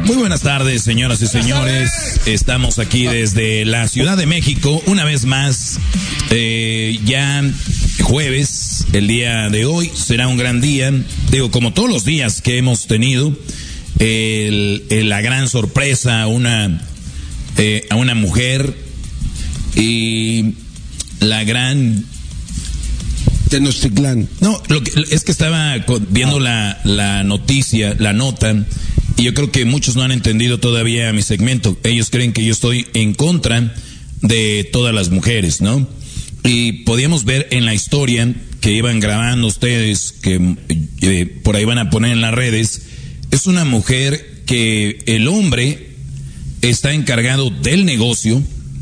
Muy buenas tardes, señoras y señores. Estamos aquí desde la Ciudad de México, una vez más, ya jueves, el día de hoy será un gran día, digo, como todos los días que hemos tenido, la gran sorpresa a una mujer y la gran... Tenochtitlán. No, es que estaba viendo la noticia, la nota, y yo creo que muchos no han entendido todavía mi segmento. Ellos creen que yo estoy en contra de todas las mujeres, ¿no? Y podíamos ver en la historia que iban grabando ustedes, que por ahí van a poner en las redes, es una mujer que el hombre está encargado del negocio,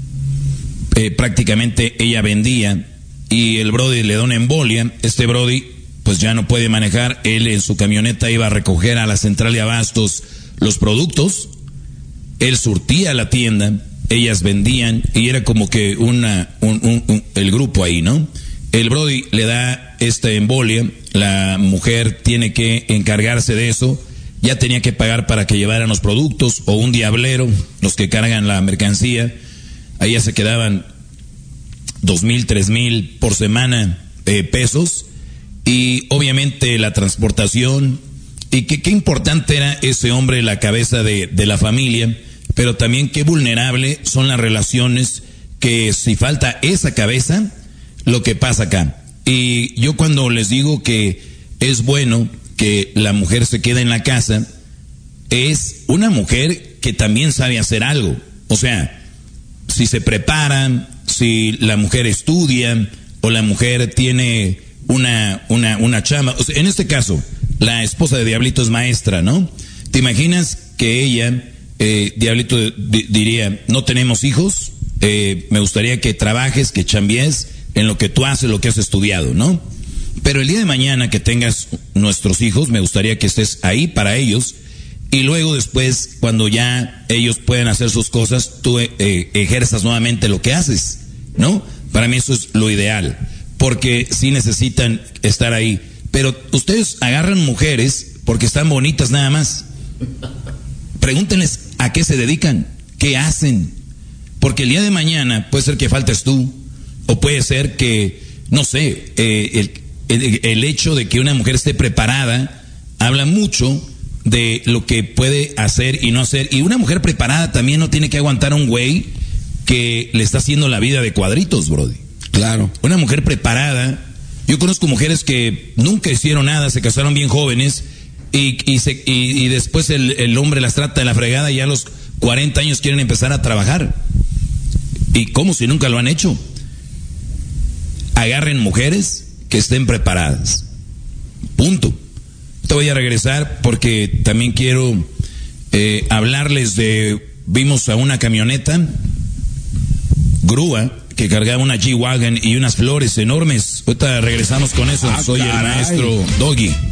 prácticamente ella vendía, y el brody le da una embolia. Este brody pues ya no puede manejar, él en su camioneta iba a recoger a la central de abastos los productos, él surtía la tienda, ellas vendían, y era como que el grupo ahí, ¿no? El brody le da esta embolia, la mujer tiene que encargarse de eso, ya tenía que pagar para que llevaran los productos, o un diablero, los que cargan la mercancía, ahí ya se quedaban 2,000, 3,000 por semana pesos, y obviamente la transportación, y qué importante era ese hombre, la cabeza de la familia, pero también qué vulnerable son las relaciones, que si falta esa cabeza, lo que pasa acá. Y yo cuando les digo que es bueno que la mujer se quede en la casa, es una mujer que también sabe hacer algo. O sea, si se prepara, si la mujer estudia, o la mujer tiene una chamba. O sea, en este caso, la esposa de Diablito es maestra, ¿no? ¿Te imaginas que ella, Diablito diría, no tenemos hijos, me gustaría que trabajes, que chambies en lo que tú haces, lo que has estudiado, ¿no? Pero el día de mañana que tengas nuestros hijos, me gustaría que estés ahí para ellos, y luego después, cuando ya ellos puedan hacer sus cosas, tú ejerzas nuevamente lo que haces, ¿no? Para mí eso es lo ideal, porque sí necesitan estar ahí. Pero ustedes agarran mujeres porque están bonitas nada más. Pregúntenles a qué se dedican, qué hacen, porque el día de mañana puede ser que faltes tú, o puede ser que, no sé, el hecho de que una mujer esté preparada habla mucho de lo que puede hacer y no hacer. Y una mujer preparada también no tiene que aguantar a un güey que le está haciendo la vida de cuadritos, brody. Claro. Una mujer preparada. Yo conozco mujeres que nunca hicieron nada, se casaron bien jóvenes y después el hombre las trata de la fregada, y ya a los 40 años quieren empezar a trabajar. ¿Y cómo si nunca lo han hecho? Agarren mujeres que estén preparadas. Punto. Te voy a regresar porque también quiero hablarles de... Vimos a una camioneta grúa que cargaba una G-Wagon y unas flores enormes. Ahorita regresamos con eso. Soy el maestro Doggy.